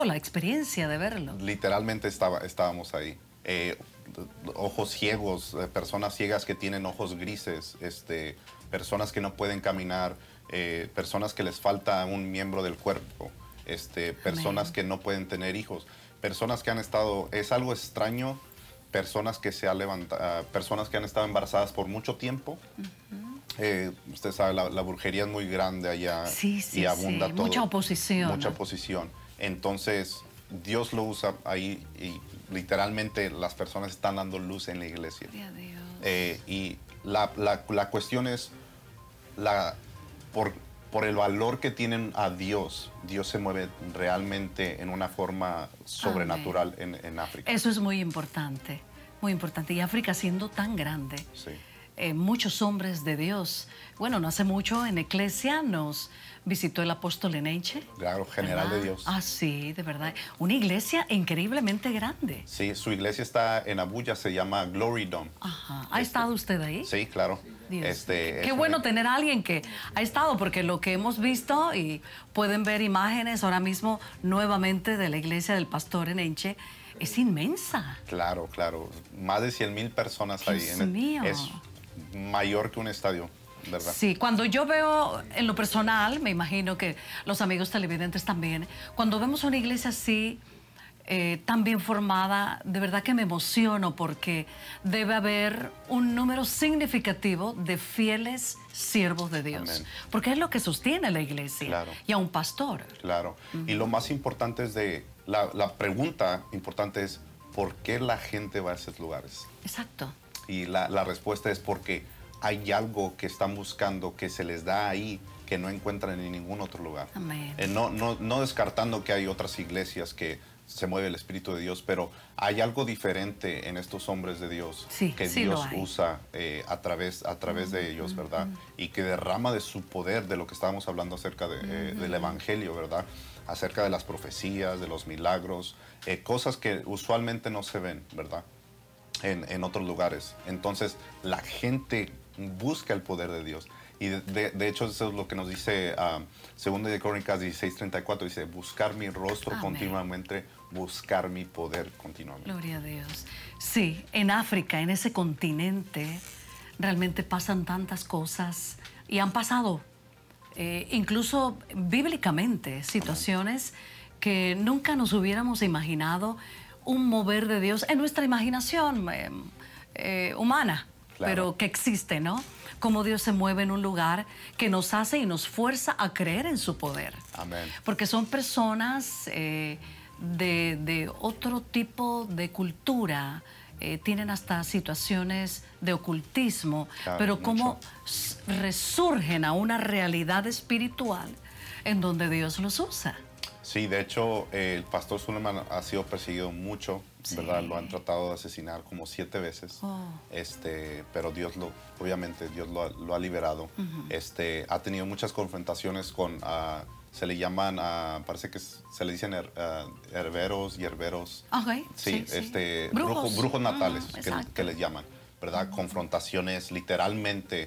la experiencia de verlo. Literalmente estábamos ahí. Ojos ciegos, personas ciegas que tienen ojos grises, personas que no pueden caminar, personas que les falta un miembro del cuerpo, personas Amén. que no pueden tener hijos, personas que han estado, es algo extraño, personas que personas que han estado embarazadas por mucho tiempo. Usted sabe, la brujería es muy grande allá Sí, y sí, abunda sí. todo. Mucha oposición. Mucha oposición. Entonces, Dios lo usa ahí y literalmente las personas están dando luz en la iglesia. Gloria a Dios. Y la cuestión es, por, por el valor que tienen a Dios, Dios se mueve realmente en una forma sobrenatural en África. Eso es muy importante, muy importante. Y África siendo tan grande. Sí. Muchos hombres de Dios. Bueno, no hace mucho en Iglesia nos visitó el apóstol Eneiche. Claro, general ¿verdad? de Dios. Ah, sí, de verdad. Una iglesia increíblemente grande. Sí, su iglesia está en Abuya, se llama Glory Dome. Ajá. ¿Ha estado usted ahí? Sí, claro. Dios. Qué Es bueno tener a alguien que ha estado, porque lo que hemos visto, y pueden ver imágenes ahora mismo nuevamente de la iglesia del pastor Eneiche, es inmensa. Claro, claro. Más de 100,000 personas ahí. Dios mío. Es mayor que un estadio, ¿verdad? Sí, cuando yo veo en lo personal, me imagino que los amigos televidentes también, cuando vemos una iglesia así, tan bien formada, de verdad que me emociono porque debe haber un número significativo de fieles siervos de Dios. Amén. Porque es lo que sostiene la iglesia. Claro. Y a un pastor. Claro. Y lo más importante es la pregunta importante es, ¿por qué la gente va a esos lugares? Exacto. Y la respuesta es porque hay algo que están buscando que se les da ahí que no encuentran en ningún otro lugar. Amén. No descartando que hay otras iglesias que se mueve el Espíritu de Dios, pero hay algo diferente en estos hombres de Dios Sí, que sí Dios lo hay. usa a través de ellos, ¿verdad? Y que derrama de su poder, de lo que estábamos hablando acerca del Evangelio, ¿verdad? Acerca de las profecías, de los milagros, cosas que usualmente no se ven, ¿verdad? En otros lugares. Entonces, la gente busca el poder de Dios. Y de hecho, eso es lo que nos dice Segunda de Crónicas 16:34. Dice, buscar mi rostro Amén. continuamente, buscar mi poder continuamente. Gloria a Dios. Sí, en África, en ese continente, realmente pasan tantas cosas y han pasado, incluso bíblicamente, situaciones que nunca nos hubiéramos imaginado un mover de Dios en nuestra imaginación humana, Claro. pero que existe, ¿no? Cómo Dios se mueve en un lugar que nos hace y nos fuerza a creer en su poder. Amén. Porque son personas de otro tipo de cultura, tienen hasta situaciones de ocultismo, Claro, pero cómo mucho. resurgen a una realidad espiritual en donde Dios los usa. Sí, de hecho, el pastor Suleiman ha sido perseguido mucho, Sí. ¿verdad? Lo han tratado de asesinar como 7 veces. Oh. Pero obviamente Dios lo ha liberado. Ha tenido muchas confrontaciones con, se le llaman, parece que se le dicen herberos y herberos. Ok, Sí, sí. brujos natales, Exacto. que les llaman, ¿verdad? Confrontaciones, literalmente.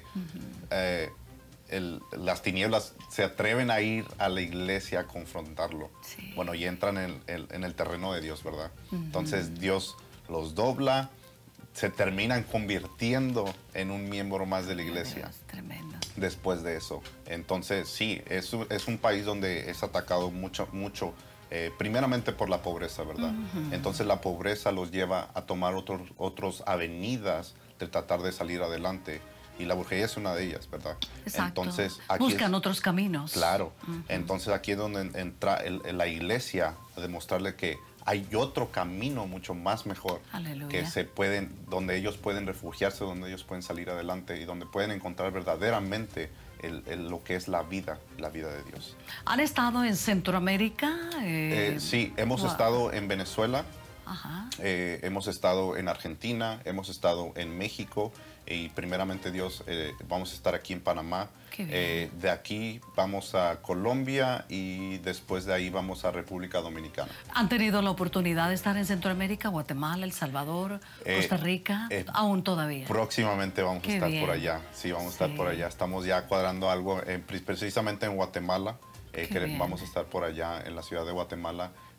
Las tinieblas se atreven a ir a la iglesia a confrontarlo. Sí. Bueno, y entran en el terreno de Dios, ¿verdad? Entonces Dios los dobla, se terminan convirtiendo en un miembro más de la iglesia Dios, tremendo. después de eso. Entonces sí, es un país donde es atacado mucho, primeramente por la pobreza, ¿verdad? Entonces la pobreza los lleva a tomar otras avenidas de tratar de salir adelante. Y la brujería es una de ellas, ¿verdad? Exacto. Entonces, Buscan otros caminos. Claro. Entonces aquí es donde entra la iglesia a demostrarle que hay otro camino mucho más mejor. Aleluya. Que donde ellos pueden refugiarse, donde ellos pueden salir adelante y donde pueden encontrar verdaderamente lo que es la vida de Dios. ¿Han estado en Centroamérica? Sí, hemos Wow. estado en Venezuela. Ajá. Hemos estado en Argentina, hemos estado en México y primeramente Dios, vamos a estar aquí en Panamá. Qué bien. De aquí vamos a Colombia y después de ahí vamos a República Dominicana. ¿Han tenido la oportunidad de estar en Centroamérica, Guatemala, El Salvador, Costa Rica? Aún todavía. Próximamente vamos Qué a estar bien. por allá. Sí, vamos a estar Sí. por allá. Estamos ya cuadrando algo precisamente en Guatemala. Qué bien. Vamos a estar por allá en la ciudad de Guatemala.